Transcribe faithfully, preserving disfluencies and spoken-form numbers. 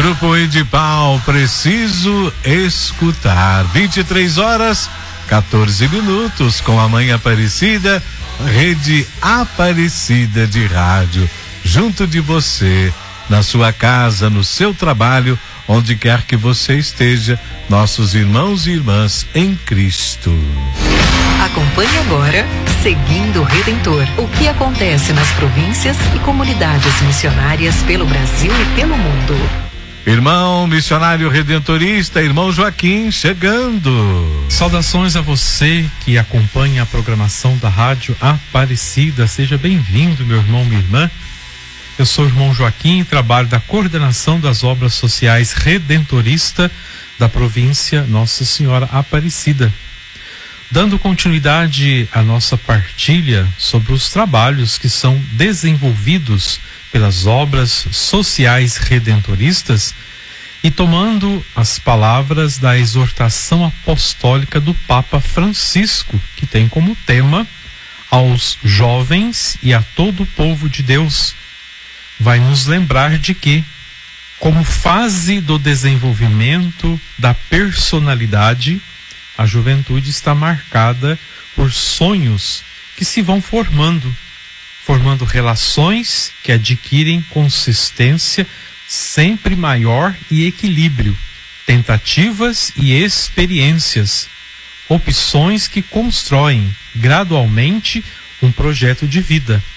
Grupo Edipal, preciso escutar. vinte e três horas, quatorze minutos, com a Mãe Aparecida, Rede Aparecida de Rádio, junto de você, na sua casa, no seu trabalho, onde quer que você esteja, nossos irmãos e irmãs em Cristo. Acompanhe agora Seguindo o Redentor. O que acontece nas províncias e comunidades missionárias pelo Brasil e pelo mundo. Irmão missionário redentorista, irmão Joaquim, chegando. Saudações a você que acompanha a programação da Rádio Aparecida. Seja bem-vindo, meu irmão, minha irmã. Eu sou o irmão Joaquim, trabalho da coordenação das obras sociais redentorista da província Nossa Senhora Aparecida. Dando continuidade à nossa partilha sobre os trabalhos que são desenvolvidos pelas obras sociais redentoristas e tomando as palavras da exortação apostólica do Papa Francisco, que tem como tema aos jovens e a todo o povo de Deus, vai nos lembrar de que, como fase do desenvolvimento da personalidade, a juventude está marcada por sonhos que se vão formando, formando relações que adquirem consistência sempre maior e equilíbrio, tentativas e experiências, opções que constroem gradualmente um projeto de vida.